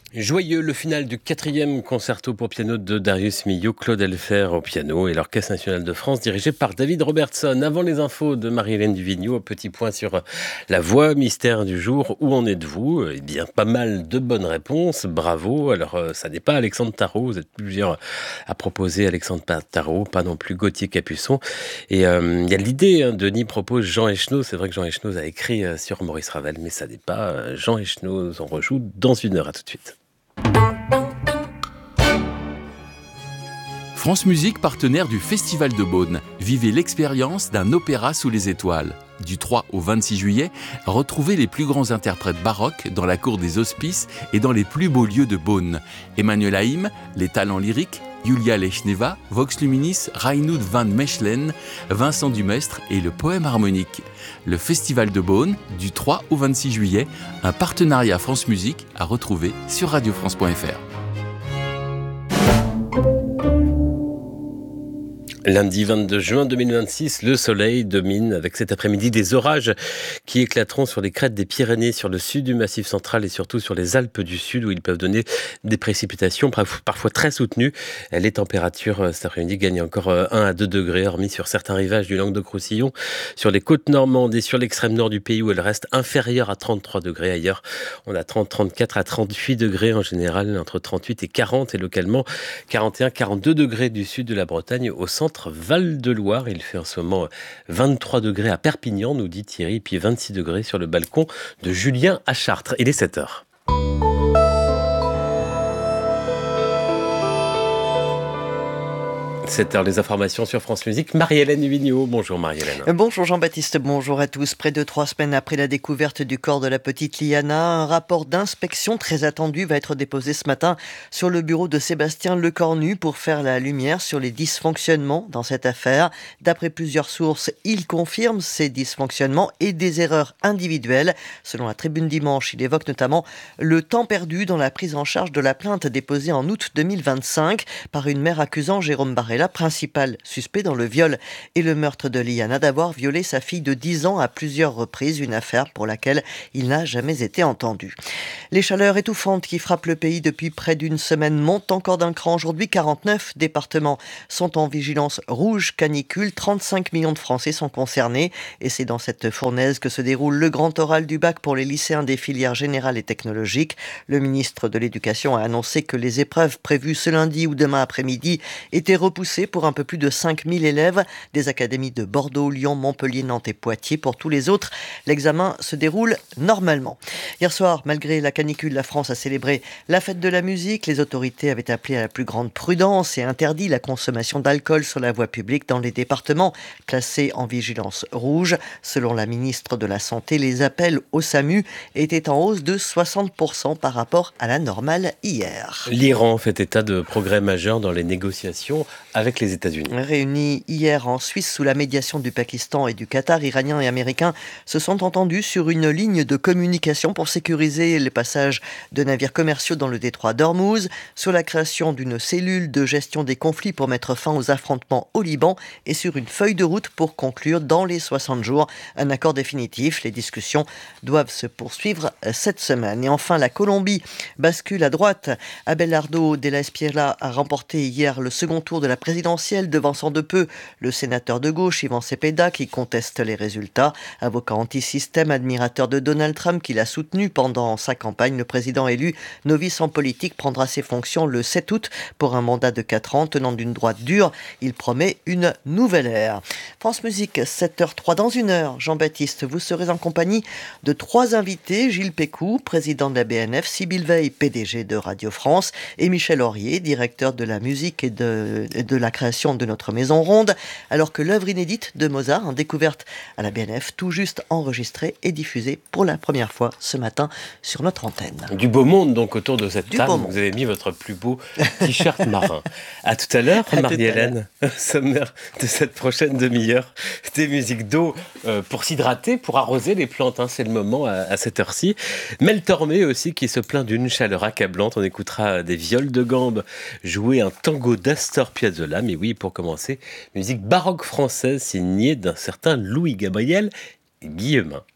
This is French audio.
Joyeux, le final du 4e concerto pour piano de Darius Milhaud, Claude Elfer au piano et l'Orchestre national de France dirigé par David Robertson. Avant les infos de Marie-Hélène Duvigneau, petit point sur la voix mystère du jour. Où en êtes-vous ? Eh bien, pas mal de bonnes réponses. Bravo. Alors, ça n'est pas Alexandre Tarot. Vous êtes plusieurs à proposer Alexandre Tarot, pas non plus Gauthier Capuçon. Et il y a l'idée, Denis propose Jean Echenoz. C'est vrai que Jean Echenoz a écrit sur Maurice Ravel, mais ça n'est pas Jean Echenoz. On rejoue dans une heure. À tout de suite. France Musique, partenaire du Festival de Beaune. Vivez l'expérience d'un opéra sous les étoiles. Du 3 au 26 juillet, retrouvez les plus grands interprètes baroques dans la cour des Hospices et dans les plus beaux lieux de Beaune. Emmanuel Haïm, les talents lyriques, Julia Lechneva, Vox Luminis, Reinoud van Mechelen, Vincent Dumestre et le poème harmonique. Le Festival de Beaune, du 3 au 26 juillet, un partenariat France Musique à retrouver sur radiofrance.fr. Lundi 22 juin 2026, le soleil domine avec cet après-midi des orages qui éclateront sur les crêtes des Pyrénées, sur le sud du Massif central et surtout sur les Alpes du Sud où ils peuvent donner des précipitations parfois très soutenues. Les températures cet après-midi gagnent encore 1 à 2 degrés, hormis sur certains rivages du Languedoc-Roussillon, sur les côtes normandes et sur l'extrême nord du pays où elles restent inférieures à 33 degrés. Ailleurs, on a 30, 34 à 38 degrés en général, entre 38 et 40 et localement 41, 42 degrés du sud de la Bretagne au centre Val-de-Loire. Il fait en ce moment 23 degrés à Perpignan, nous dit Thierry, puis 26 degrés sur le balcon de Julien à Chartres. Il est 7 heures. 7 heures, les informations sur France Musique. Marie-Hélène Duvigneau. Bonjour Marie-Hélène. Bonjour Jean-Baptiste, bonjour à tous. Près de 3 semaines après la découverte du corps de la petite Liana, un rapport d'inspection très attendu va être déposé ce matin sur le bureau de Sébastien Lecornu pour faire la lumière sur les dysfonctionnements dans cette affaire. D'après plusieurs sources, il confirme ces dysfonctionnements et des erreurs individuelles. Selon la Tribune Dimanche, il évoque notamment le temps perdu dans la prise en charge de la plainte déposée en août 2025 par une mère accusant Jérôme Barrella, principal suspect dans le viol et le meurtre de Liana, d'avoir violé sa fille de 10 ans à plusieurs reprises, une affaire pour laquelle il n'a jamais été entendu. Les chaleurs étouffantes qui frappent le pays depuis près d'une semaine montent encore d'un cran. Aujourd'hui, 49 départements sont en vigilance rouge canicule, 35 millions de Français sont concernés et c'est dans cette fournaise que se déroule le grand oral du bac pour les lycéens des filières générales et technologiques. Le ministre de l'Éducation a annoncé que les épreuves prévues ce lundi ou demain après-midi étaient repoussées pour un peu plus de 5000 élèves des académies de Bordeaux, Lyon, Montpellier, Nantes et Poitiers. Pour tous les autres, l'examen se déroule normalement. Hier soir, malgré la canicule, la France a célébré la fête de la musique. Les autorités avaient appelé à la plus grande prudence et interdit la consommation d'alcool sur la voie publique dans les départements classés en vigilance rouge. Selon la ministre de la Santé, les appels au SAMU étaient en hausse de 60% par rapport à la normale hier. L'Iran fait état de progrès majeurs dans les négociations avec les États-Unis. Réunis hier en Suisse sous la médiation du Pakistan et du Qatar, Iraniens et Américains se sont entendus sur une ligne de communication pour sécuriser les passages de navires commerciaux dans le détroit d'Ormuz, sur la création d'une cellule de gestion des conflits pour mettre fin aux affrontements au Liban et sur une feuille de route pour conclure dans les 60 jours un accord définitif. Les discussions doivent se poursuivre cette semaine. Et enfin, la Colombie bascule à droite. Abelardo de la Espriella a remporté hier le second tour de la présidentielle, devançant de peu le sénateur de gauche Ivan Cepeda qui conteste les résultats. Avocat anti-système, admirateur de Donald Trump qui l'a soutenu pendant sa campagne, le président élu, novice en politique, prendra ses fonctions le 7 août pour un mandat de 4 ans. Tenant d'une droite dure, il promet une nouvelle ère. France Musique, 7h03. Dans une heure, Jean-Baptiste, vous serez en compagnie de 3 invités. Gilles Pécou, président de la BNF, Sybille Veil, PDG de Radio France, et Michel Aurier, directeur de la musique et de la création de notre Maison Ronde, alors que l'œuvre inédite de Mozart, en découverte à la BNF, tout juste enregistrée et diffusée pour la première fois ce matin sur notre antenne. Du beau monde donc autour de cette table. Vous avez mis votre plus beau t-shirt marin. À tout à l'heure, Marie-Hélène. Sommaire de cette prochaine demi-heure, des musiques d'eau pour s'hydrater, pour arroser les plantes. C'est le moment à cette heure-ci. Mel Tormé aussi qui se plaint d'une chaleur accablante. On écoutera des viols de gambe jouer un tango d'Astor Piazzolla. Mais oui, pour commencer, musique baroque française signée d'un certain Louis-Gabriel Guillemin.